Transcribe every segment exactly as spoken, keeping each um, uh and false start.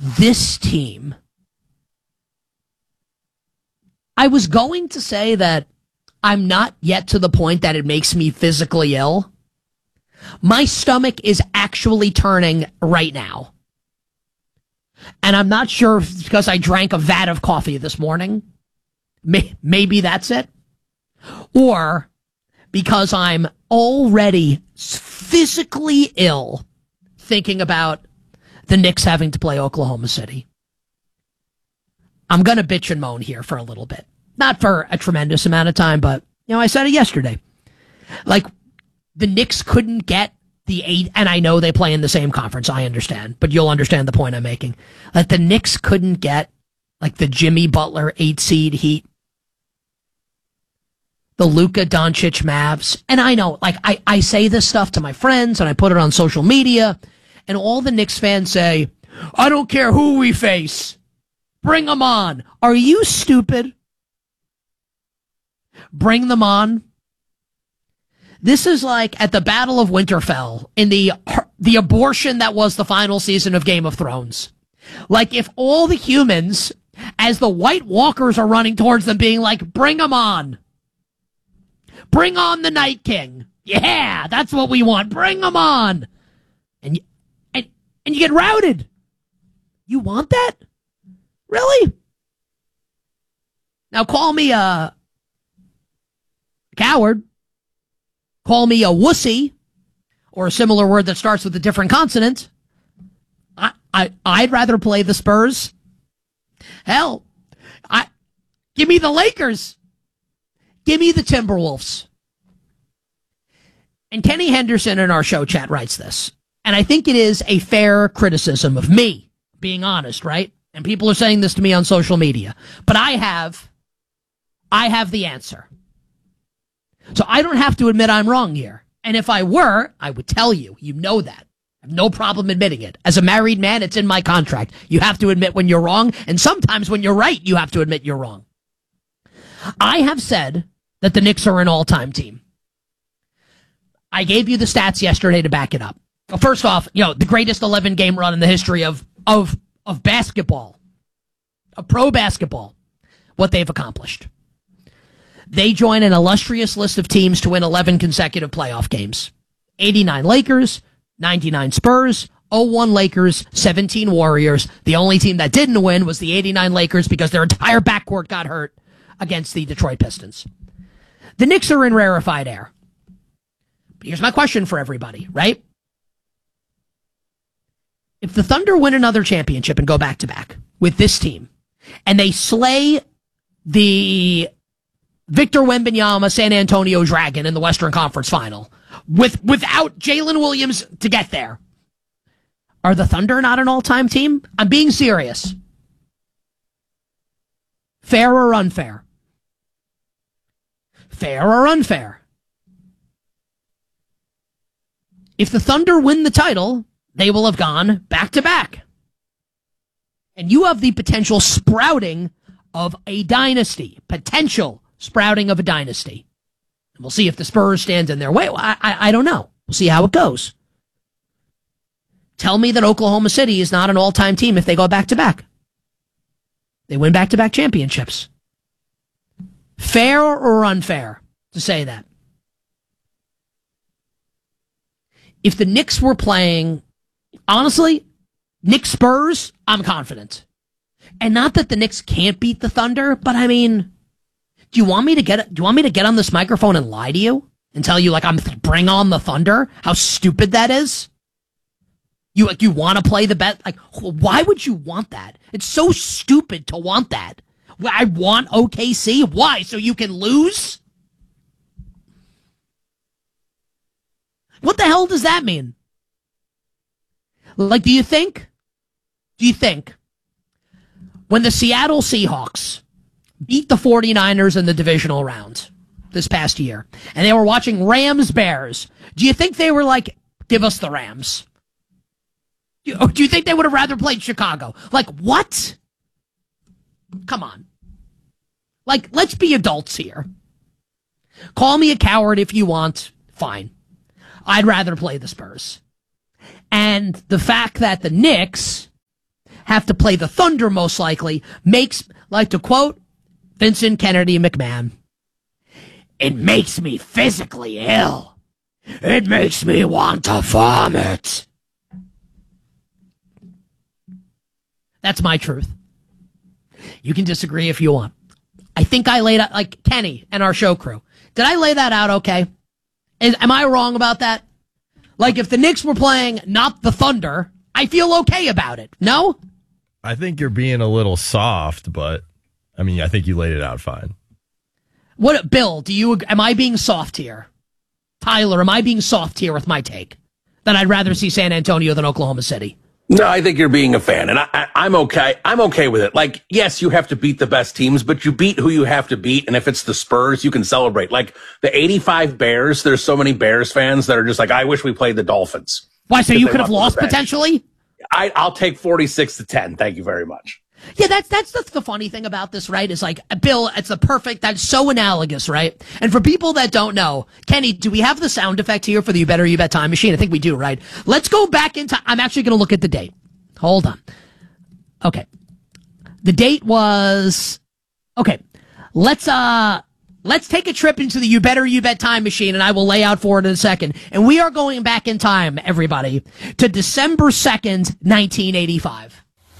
this team, I was going to say that I'm not yet to the point that it makes me physically ill. My stomach is actually turning right now. And I'm not sure if it's because I drank a vat of coffee this morning. Maybe that's it. Or because I'm already physically ill thinking about the Knicks having to play Oklahoma City. I'm going to bitch and moan here for a little bit. Not for a tremendous amount of time, but, you know, I said it yesterday. Like, the Knicks couldn't get the eight, and I know they play in the same conference, I understand, but you'll understand the point I'm making. Like, the Knicks couldn't get, like, the Jimmy Butler eight seed Heat, the Luka Doncic Mavs, and I know, like, I, I say this stuff to my friends, and I put it on social media, and all the Knicks fans say, I don't care who we face. Bring them on. Are you stupid? Bring them on. This is like at the Battle of Winterfell in the the abortion that was the final season of Game of Thrones. Like if all the humans, as the White Walkers are running towards them, being like, bring them on. Bring on the Night King. Yeah, that's what we want. Bring them on. And, and, and you get routed. You want that? Really? Now call me a coward. Call me a wussy, or a similar word that starts with a different consonant. I, I, I'd rather play the Spurs. Hell, I, give me the Lakers. Give me the Timberwolves. And Kenny Henderson in our show chat writes this, and I think it is a fair criticism of me, being honest, right? And people are saying this to me on social media. But I have, I have the answer. So I don't have to admit I'm wrong here. And if I were, I would tell you. You know that. I have no problem admitting it. As a married man, it's in my contract. You have to admit when you're wrong, and sometimes when you're right, you have to admit you're wrong. I have said that the Knicks are an all-time team. I gave you the stats yesterday to back it up. Well, first off, you know, the greatest eleven-game run in the history of, of, of basketball, of pro basketball, what they've accomplished. They join an illustrious list of teams to win eleven consecutive playoff games. eighty-nine Lakers, ninety-nine Spurs, oh one Lakers, seventeen Warriors. The only team that didn't win was the eighty-nine Lakers because their entire backcourt got hurt against the Detroit Pistons. The Knicks are in rarefied air. But here's my question for everybody, right? If the Thunder win another championship and go back-to-back with this team, and they slay the Victor Wembanyama San Antonio Dragon in the Western Conference Final with without Jalen Williams to get there, are the Thunder not an all-time team? I'm being serious. Fair or unfair? Fair or unfair? If the Thunder win the title, they will have gone back-to-back. And you have the potential sprouting of a dynasty. Potential sprouting of a dynasty. And we'll see if the Spurs stand in their way. I, I, I don't know. We'll see how it goes. Tell me that Oklahoma City is not an all-time team if they go back-to-back. They win back-to-back championships. Fair or unfair to say that? If the Knicks were playing, honestly, Knicks Spurs, I'm confident. And not that the Knicks can't beat the Thunder, but I mean, do you want me to get do you want me to get on this microphone and lie to you and tell you like I'm bring on the Thunder? How stupid that is? You like you want to play the bet? Like, why would you want that? It's so stupid to want that. I want O K C. Why? So you can lose? What the hell does that mean? Like, do you think? Do you think when the Seattle Seahawks beat the 49ers in the divisional round this past year, and they were watching Rams-Bears, do you think they were like, give us the Rams? Do you, do you think they would have rather played Chicago? Like, what? Come on. Like, let's be adults here. Call me a coward if you want. Fine. I'd rather play the Spurs. And the fact that the Knicks have to play the Thunder most likely makes, like to quote Vincent Kennedy McMahon, it makes me physically ill. It makes me want to vomit. That's my truth. You can disagree if you want. I think I laid out, like Kenny and our show crew. Did I lay that out okay? Is, am I wrong about that? Like if the Knicks were playing not the Thunder, I feel okay about it. No? I think you're being a little soft, but I mean, I think you laid it out fine. What, Bill, do you, am I being soft here? Tyler, am I being soft here with my take? That I'd rather see San Antonio than Oklahoma City? No, I think you're being a fan, and I, I, I'm okay. I'm okay with it. Like, yes, you have to beat the best teams, but you beat who you have to beat, and if it's the Spurs, you can celebrate. Like, the eighty-five Bears, there's so many Bears fans that are just like, I wish we played the Dolphins. Why, so you could have lost potentially? I, I'll take forty-six to ten. Thank you very much. Yeah, that's that's the, the funny thing about this, right? Is like, Bill, it's the perfect, that's so analogous, right? And for people that don't know, Kenny, do we have the sound effect here for the You Better You Bet Time Machine? I think we do, right? Let's go back into, I'm actually going to look at the date. Hold on. Okay. The date was, okay. Let's, uh, let's take a trip into the You Better You Bet Time Machine, and I will lay out for it in a second. And we are going back in time, everybody, to December second, nineteen eighty-five.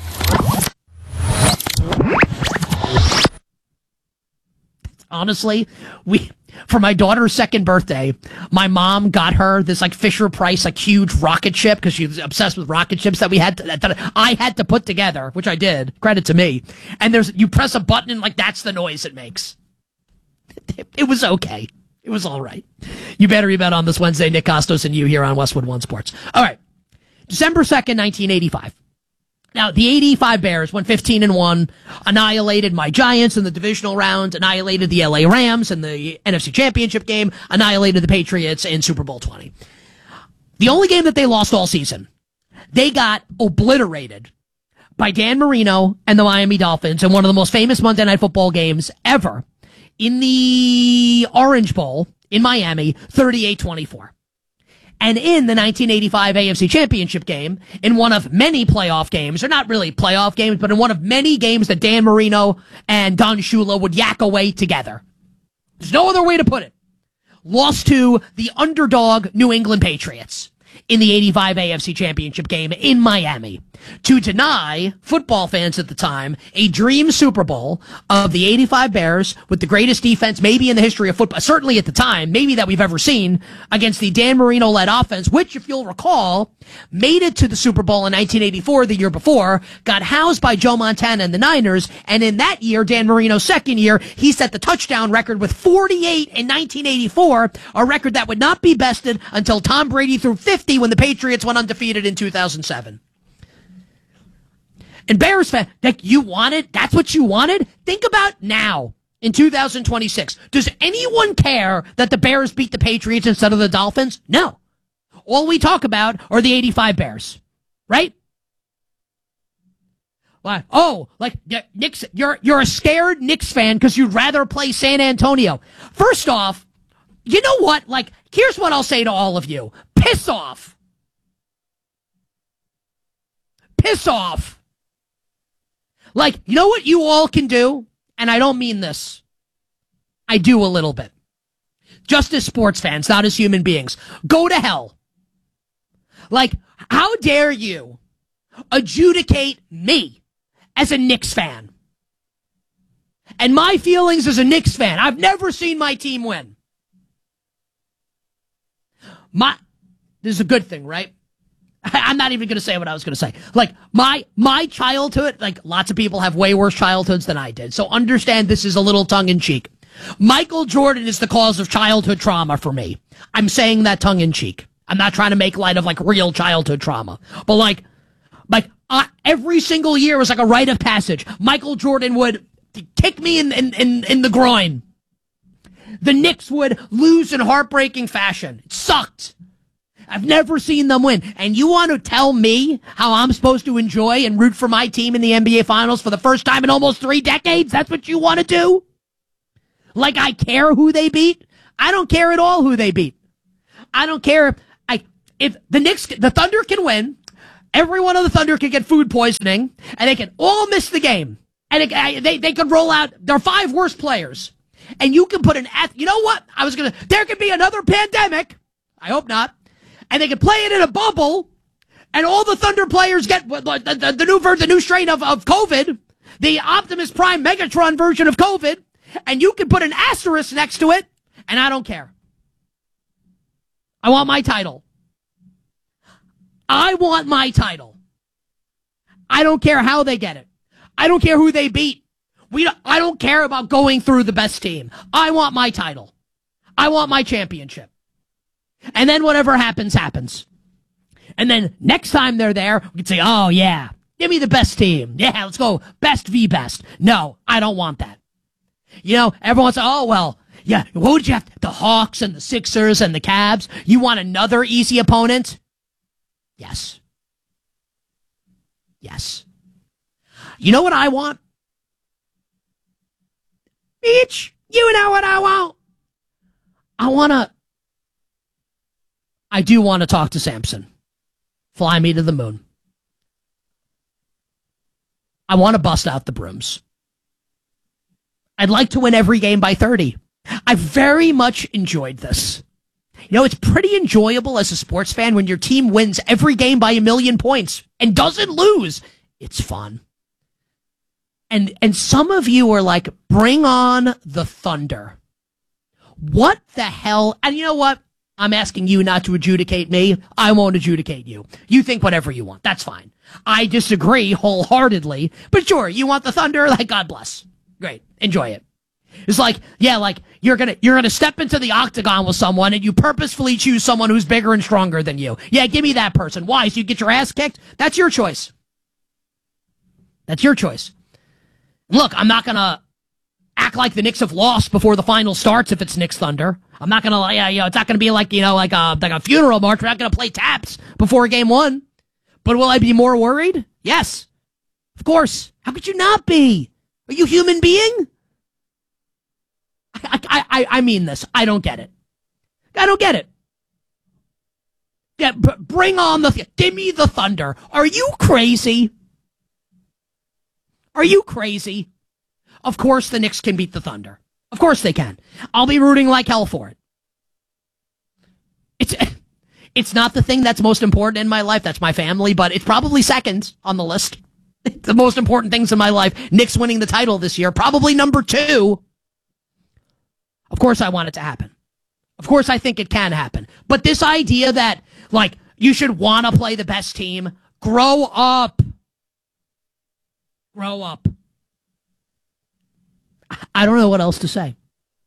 Honestly, we, for my daughter's second birthday, my mom got her this like Fisher Price, like huge rocket ship, because she was obsessed with rocket ships that we had to, that I had to put together, which I did. Credit to me. And there's, you press a button and like that's the noise it makes. It, it was okay. It was all right. You Better You Bet on this Wednesday. Nick Costos and you here on Westwood One Sports. All right. December second, nineteen eighty-five. Now, the eighty-five Bears went fifteen and one, annihilated my Giants in the divisional round, annihilated the L A Rams in the N F C Championship game, annihilated the Patriots in Super Bowl twenty. The only game that they lost all season, they got obliterated by Dan Marino and the Miami Dolphins in one of the most famous Monday Night Football games ever in the Orange Bowl in Miami, thirty-eight twenty-four. And in the nineteen eighty-five A F C Championship game, in one of many playoff games, or not really playoff games, but in one of many games that Dan Marino and Don Shula would yak away together. There's no other way to put it. Lost to the underdog New England Patriots in the eighty-five A F C Championship game in Miami to deny football fans at the time a dream Super Bowl of the eighty-five Bears with the greatest defense maybe in the history of football, certainly at the time, maybe that we've ever seen, against the Dan Marino-led offense, which, if you'll recall, made it to the Super Bowl in nineteen eighty-four, the year before, got housed by Joe Montana and the Niners, and in that year, Dan Marino's second year, he set the touchdown record with forty-eight in nineteen eighty-four, a record that would not be bested until Tom Brady threw fifty when the Patriots went undefeated in two thousand seven. And Bears fan, like, you wanted, that's what you wanted? Think about now, in two thousand twenty-six. Does anyone care that the Bears beat the Patriots instead of the Dolphins? No. All we talk about are the eighty-five Bears, right? Why? Oh, like, Knicks, you're, you're a scared Knicks fan because you'd rather play San Antonio. First off, you know what? Like, here's what I'll say to all of you. Piss off. Piss off. Like, you know what you all can do? And I don't mean this. I do a little bit. Just as sports fans, not as human beings. Go to hell. Like, how dare you adjudicate me as a Knicks fan? And my feelings as a Knicks fan. I've never seen my team win. My, this is a good thing, right? I'm not even going to say what I was going to say. Like, my my childhood, like, lots of people have way worse childhoods than I did. So understand this is a little tongue-in-cheek. Michael Jordan is the cause of childhood trauma for me. I'm saying that tongue-in-cheek. I'm not trying to make light of, like, real childhood trauma. But, like, like uh, every single year was like a rite of passage. Michael Jordan would kick me in, in, in, in the groin. The Knicks would lose in heartbreaking fashion. It sucked. I've never seen them win. And you want to tell me how I'm supposed to enjoy and root for my team in the N B A Finals for the first time in almost three decades? That's what you want to do? Like, I care who they beat? I don't care at all who they beat. I don't care if, I, if the Knicks, the Thunder can win, every one of the Thunder could get food poisoning, and they could all miss the game. And it, they, they could roll out their five worst players. And you can put an, you know what? I was going to, there could be another pandemic. I hope not. And they could play it in a bubble. And all the Thunder players get the, the, the new the new strain of, of COVID, the Optimus Prime Megatron version of COVID. And you can put an asterisk next to it. And I don't care. I want my title. I want my title. I don't care how they get it. I don't care who they beat. We don't, I don't care about going through the best team. I want my title. I want my championship. And then whatever happens, happens. And then next time they're there, we can say, oh, yeah, give me the best team. Yeah, let's go best v best. No, I don't want that. You know, everyone says, oh, well, yeah, what would you have? The Hawks and the Sixers and the Cavs. You want another easy opponent? Yes. Yes. You know what I want? Bitch, you know what I want. I want to, I do want to talk to Samson. Fly me to the moon. I want to bust out the brooms. I'd like to win every game by thirty. I very much enjoyed this. You know, it's pretty enjoyable as a sports fan when your team wins every game by a million points and doesn't lose. It's fun. And and some of you are like, bring on the Thunder. What the hell? And you know what? I'm asking you not to adjudicate me. I won't adjudicate you. You think whatever you want. That's fine. I disagree wholeheartedly. But sure, you want the Thunder? Like, God bless. Great. Enjoy it. It's like, yeah, like you're gonna you're gonna step into the octagon with someone and you purposefully choose someone who's bigger and stronger than you. Yeah, give me that person. Why? So you get your ass kicked? That's your choice. That's your choice. Look, I'm not gonna act like the Knicks have lost before the final starts if it's Knicks Thunder. I'm not gonna, yeah, you know, it's not gonna be like, you know, like a like a funeral march. We're not gonna play taps before game one. But will I be more worried? Yes, of course. How could you not be? Are you a human being? I, I, I, I mean this. I don't get it. I don't get it. Yeah, b- bring on the, give me the Thunder. Are you crazy? Are you crazy? Of course the Knicks can beat the Thunder. Of course they can. I'll be rooting like hell for it. It's, it's not the thing that's most important in my life. That's my family, but it's probably second on the list. The most important things in my life. Knicks winning the title this year. Probably number two. Of course I want it to happen. Of course I think it can happen. But this idea that, like, you should want to play the best team, grow up. Grow up. I don't know what else to say.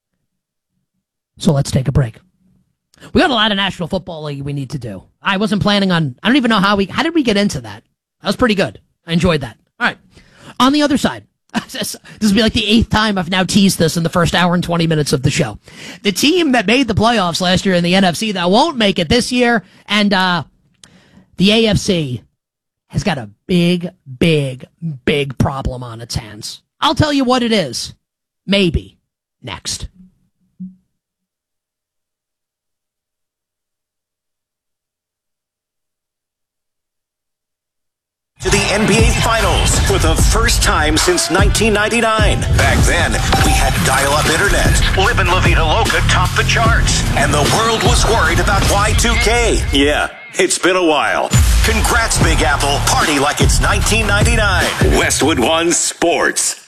So let's take a break. We got a lot of National Football League we need to do. I wasn't planning on, I don't even know how we, how did we get into that? That was pretty good. I enjoyed that. All right. On the other side, this will be like the eighth time I've now teased this in the first hour and twenty minutes of the show. The team that made the playoffs last year in the N F C that won't make it this year, and uh, the A F C has got a big, big, big problem on its hands. I'll tell you what it is. Maybe. Next. To the N B A Finals for the first time since nineteen ninety-nine. Back then, we had dial-up internet. Live and La Vida Loca topped the charts. And the world was worried about Y two K. Yeah, it's been a while. Congrats, Big Apple. Party like it's nineteen ninety-nine. Westwood One Sports.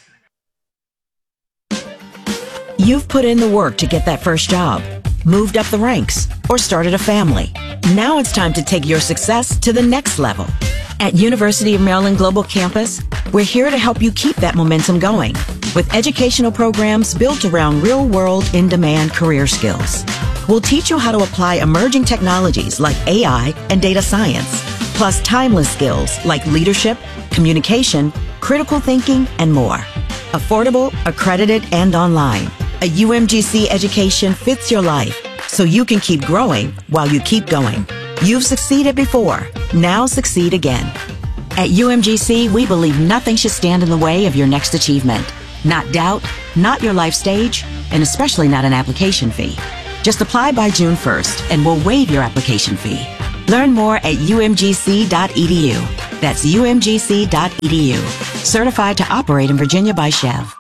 You've put in the work to get that first job, moved up the ranks, or started a family. Now it's time to take your success to the next level. At University of Maryland Global Campus, we're here to help you keep that momentum going with educational programs built around real-world, in-demand career skills. We'll teach you how to apply emerging technologies like A I and data science, plus timeless skills like leadership, communication, critical thinking, and more. Affordable, accredited, and online. A U M G C education fits your life so you can keep growing while you keep going. You've succeeded before. Now succeed again. At U M G C, we believe nothing should stand in the way of your next achievement. Not doubt, not your life stage, and especially not an application fee. Just apply by June first, and we'll waive your application fee. Learn more at u m g c dot e d u. That's u m g c dot e d u. Certified to operate in Virginia by Chev.